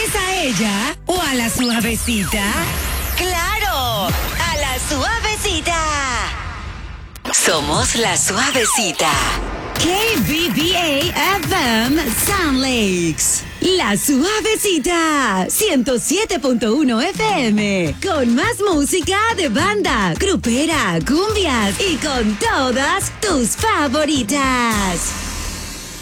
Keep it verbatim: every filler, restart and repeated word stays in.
¿Prefieres a ella o a la suavecita? ¡Claro! ¡A la suavecita! Somos la suavecita. K B B A F M Sound Lakes. La suavecita. ciento siete punto uno F M. Con más música de banda, grupera, cumbias y con todas tus favoritas.